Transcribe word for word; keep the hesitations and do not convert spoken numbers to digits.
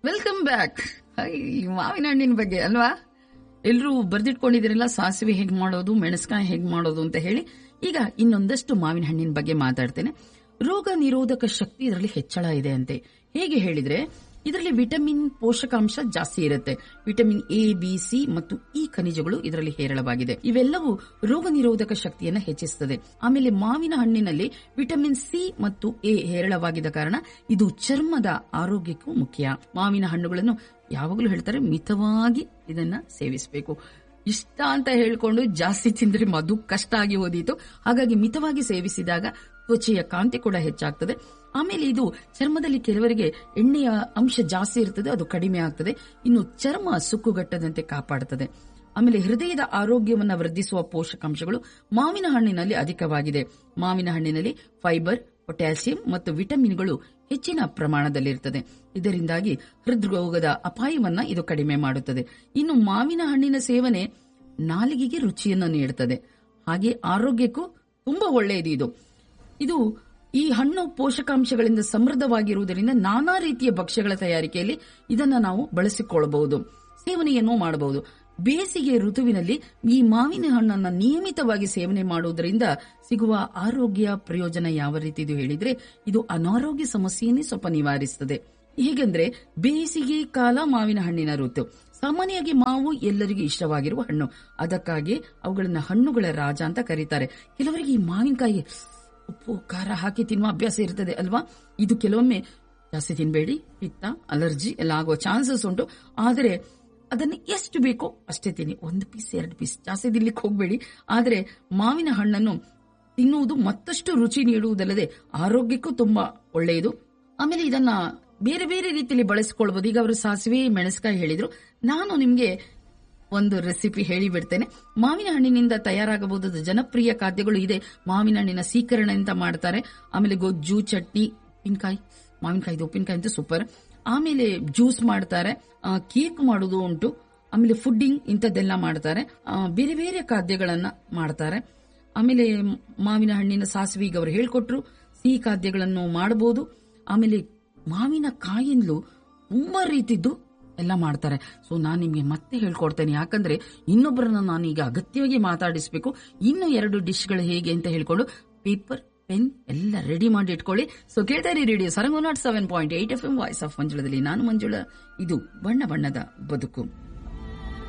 Welcome back. ಮಾವಿನ ಹಣ್ಣಿನ ಬಗ್ಗೆ ಅಲ್ವಾ ಎಲ್ರೂ ಬರ್ದಿಟ್ಕೊಂಡಿದ್ದೀರಲ್ಲ, ಸಾಸಿವೆ ಹೇಗ್ ಮಾಡೋದು, ಮೆಣಸ್ಕಾಯಿ ಹೇಗ್ ಮಾಡೋದು ಅಂತ ಹೇಳಿ. ಈಗ ಇನ್ನೊಂದಷ್ಟು ಮಾವಿನ ಹಣ್ಣಿನ ಬಗ್ಗೆ ಮಾತಾಡ್ತೇನೆ. ರೋಗ ನಿರೋಧಕ ಶಕ್ತಿ ಇದರಲ್ಲಿ ಹೆಚ್ಚಳ ಇದೆ ಅಂತೆ. ಹೇಗೆ ಹೇಳಿದ್ರೆ, ಇದರಲ್ಲಿ ವಿಟಮಿನ್ ಪೋಷಕಾಂಶ ಜಾಸ್ತಿ ಇರುತ್ತೆ. ವಿಟಮಿನ್ ಎ, ಬಿ, ಸಿ ಮತ್ತು ಇ ಖನಿಜಗಳು ಇದರಲ್ಲಿ ಹೇರಳವಾಗಿದೆ. ಇವೆಲ್ಲವೂ ರೋಗ ನಿರೋಧಕ ಶಕ್ತಿಯನ್ನು ಹೆಚ್ಚಿಸುತ್ತದೆ. ಆಮೇಲೆ ಮಾವಿನ ಹಣ್ಣಿನಲ್ಲಿ ವಿಟಮಿನ್ ಸಿ ಮತ್ತು ಎ ಹೇರಳವಾಗಿದ್ದ ಕಾರಣ ಇದು ಚರ್ಮದ ಆರೋಗ್ಯಕ್ಕೂ ಮುಖ್ಯ. ಮಾವಿನ ಹಣ್ಣುಗಳನ್ನು ಯಾವಾಗಲೂ ಹೇಳ್ತಾರೆ ಮಿತವಾಗಿ ಇದನ್ನ ಸೇವಿಸಬೇಕು. ಇಷ್ಟ ಅಂತ ಹೇಳ್ಕೊಂಡು ಜಾಸ್ತಿ ತಿಂದ್ರೆ ಮಧು ಕಷ್ಟ ಆಗಿ ಹೋದೀತು. ಹಾಗಾಗಿ ಮಿತವಾಗಿ ಸೇವಿಸಿದಾಗ ತ್ವಚೆಯ ಕಾಂತಿ ಕೂಡ ಹೆಚ್ಚಾಗ್ತದೆ. ಆಮೇಲೆ ಇದು ಚರ್ಮದಲ್ಲಿ ಕೆಲವರಿಗೆ ಎಣ್ಣೆಯ ಅಂಶ ಜಾಸ್ತಿ ಇರ್ತದೆ, ಅದು ಕಡಿಮೆ ಆಗ್ತದೆ. ಇನ್ನು ಚರ್ಮ ಸುಕ್ಕುಗಟ್ಟದಂತೆ ಕಾಪಾಡುತ್ತದೆ. ಆಮೇಲೆ ಹೃದಯದ ಆರೋಗ್ಯವನ್ನು ವೃದ್ಧಿಸುವ ಪೋಷಕಾಂಶಗಳು ಮಾವಿನ ಹಣ್ಣಿನಲ್ಲಿ ಅಧಿಕವಾಗಿದೆ. ಮಾವಿನ ಹಣ್ಣಿನಲ್ಲಿ ಫೈಬರ್, ಪೊಟ್ಯಾಸಿಯಂ ಮತ್ತು ವಿಟಮಿನ್ಗಳು ಹೆಚ್ಚಿನ ಪ್ರಮಾಣದಲ್ಲಿರುತ್ತದೆ. ಇದರಿಂದಾಗಿ ಹೃದ್ರೋಗದ ಅಪಾಯವನ್ನ ಇದು ಕಡಿಮೆ ಮಾಡುತ್ತದೆ. ಇನ್ನು ಮಾವಿನ ಹಣ್ಣಿನ ಸೇವನೆ ನಾಲಿಗೆಗೆ ರುಚಿಯನ್ನು ನೀಡುತ್ತದೆ, ಹಾಗೆ ಆರೋಗ್ಯಕ್ಕೂ ತುಂಬಾ ಒಳ್ಳೆಯದು. ಇದು ಇದು ಈ ಹಣ್ಣು ಪೋಷಕಾಂಶಗಳಿಂದ ಸಮೃದ್ಧವಾಗಿರುವುದರಿಂದ ನಾನಾ ರೀತಿಯ ಭಕ್ಷ್ಯಗಳ ತಯಾರಿಕೆಯಲ್ಲಿ ಇದನ್ನ ನಾವು ಬಳಸಿಕೊಳ್ಳಬಹುದು, ಸೇವನೆಯನ್ನು ಮಾಡಬಹುದು. ಬೇಸಿಗೆ ಋತುವಿನಲ್ಲಿ ಈ ಮಾವಿನ ಹಣ್ಣನ್ನು ನಿಯಮಿತವಾಗಿ ಸೇವನೆ ಮಾಡುವುದರಿಂದ ಸಿಗುವ ಆರೋಗ್ಯ ಪ್ರಯೋಜನ ಯಾವ ರೀತಿ ಇದು ಹೇಳಿದ್ರೆ, ಇದು ಅನಾರೋಗ್ಯ ಸಮಸ್ಯೆಯನ್ನೇ ಸ್ವಲ್ಪ ನಿವಾರಿಸುತ್ತದೆ. ಹೇಗೆಂದ್ರೆ, ಬೇಸಿಗೆ ಕಾಲ ಮಾವಿನ ಹಣ್ಣಿನ ಋತು. ಸಾಮಾನ್ಯವಾಗಿ ಮಾವು ಎಲ್ಲರಿಗೂ ಇಷ್ಟವಾಗಿರುವ ಹಣ್ಣು, ಅದಕ್ಕಾಗಿ ಅವುಗಳನ್ನ ಹಣ್ಣುಗಳ ರಾಜ ಅಂತ ಕರೀತಾರೆ. ಕೆಲವರಿಗೆ ಈ ಮಾವಿನಕಾಯಿ ಉಪ್ಪು ಖಾರ ಹಾಕಿ ತಿನ್ನುವ ಅಭ್ಯಾಸ ಇರ್ತದೆ ಅಲ್ವಾ. ಇದು ಕೆಲವೊಮ್ಮೆ ಜಾಸ್ತಿ ತಿನ್ಬೇಡಿ, ಪಿತ್ತ, ಅಲರ್ಜಿ ಎಲ್ಲ ಆಗುವ ಚಾನ್ಸಸ್ ಉಂಟು. ಆದರೆ ಅದನ್ನು ಎಷ್ಟು ಬೇಕೋ ಅಷ್ಟೇ ತಿನ್ನಿ, ಒಂದು ಪೀಸ್ ಎರಡು ಪೀಸ್ ಜಾಸ್ತಿ ತಿನ್ಲಿಕ್ಕೆ ಹೋಗಬೇಡಿ. ಆದರೆ ಮಾವಿನ ಹಣ್ಣನ್ನು ತಿನ್ನುವುದು ಮತ್ತಷ್ಟು ರುಚಿ ನೀಡುವುದಲ್ಲದೆ ಆರೋಗ್ಯಕ್ಕೂ ತುಂಬಾ ಒಳ್ಳೆಯದು. ಆಮೇಲೆ ಇದನ್ನ ಬೇರೆ ಬೇರೆ ರೀತಿಯಲ್ಲಿ ಬಳಸಿಕೊಳ್ಬಹುದು. ಈಗ ಅವರು ಸಾಸಿವೆ ಮೆಣಸ್ಕಾಯಿ ಹೇಳಿದ್ರು, ನಾನು ನಿಮ್ಗೆ ಒಂದು ರೆಸಿಪಿ ಹೇಳಿ ಬಿಡ್ತೇನೆ. ಮಾವಿನ ಹಣ್ಣಿನಿಂದ ತಯಾರಾಗಬಹುದಾದ ಜನಪ್ರಿಯ ಖಾದ್ಯಗಳು ಇದೆ. ಮಾವಿನ ಹಣ್ಣಿನ ಸೀಕರಣೆ ಅಂತ ಮಾಡ್ತಾರೆ. ಆಮೇಲೆ ಗೊಜ್ಜು, ಚಟ್ನಿ, ಉಪ್ಪಿನಕಾಯಿ, ಮಾವಿನಕಾಯಿ ಉಪ್ಪಿನಕಾಯಿ ಅಂತ ಸೂಪರ್. ಆಮೇಲೆ ಜ್ಯೂಸ್ ಮಾಡ್ತಾರೆ, ಕೇಕ್ ಮಾಡೋದು ಉಂಟು. ಆಮೇಲೆ ಫುಡ್ಡಿಂಗ್ ಇಂಥದ್ದೆಲ್ಲ ಮಾಡ್ತಾರೆ. ಬೇರೆ ಬೇರೆ ಖಾದ್ಯಗಳನ್ನ ಮಾಡ್ತಾರೆ. ಆಮೇಲೆ ಮಾವಿನ ಹಣ್ಣಿನ ಸಾಸಿವೆ ಈಗ ಅವರು ಹೇಳ್ಕೊಟ್ರು, ಸಿಹಿ ಖಾದ್ಯಗಳನ್ನು ಮಾಡಬಹುದು. ಆಮೇಲೆ ಮಾವಿನ ಕಾಯಿಂದಲೂ ತುಂಬಾ ರೀತಿದ್ದು ಎಲ್ಲ ಮಾಡ್ತಾರೆ. ಸೊ ನಾನು ನಿಮ್ಗೆ ಮತ್ತೆ ಹೇಳ್ಕೊಡ್ತೇನೆ, ಯಾಕಂದ್ರೆ ಇನ್ನೊಬ್ಬರನ್ನ ನಾನು ಈಗ ಅಗತ್ಯವಾಗಿ ಮಾತಾಡಿಸ್ಬೇಕು. ಇನ್ನು ಎರಡು ಡಿಶ್ಗಳು ಹೇಗೆ ಅಂತ ಹೇಳ್ಕೊಂಡು ಪೇಪರ್ ಪೆನ್ ಎಲ್ಲ ರೆಡಿ ಮಾಡಿ ಇಟ್ಕೊಳ್ಳಿ. ಸೊ ಕೇಳ್ತಾರೆ radio ಸರಂಗು not seven point eight F M voice of ಮಂಜುಳದಲ್ಲಿ ನಾನು ಮಂಜುಳ. ಇದು ಬಣ್ಣ ಬಣ್ಣದ ಬದುಕು.